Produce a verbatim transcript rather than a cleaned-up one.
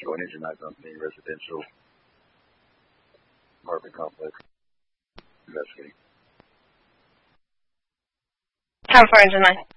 Joe Energy Night Company residential apartment complex investigating. California Engine Nine.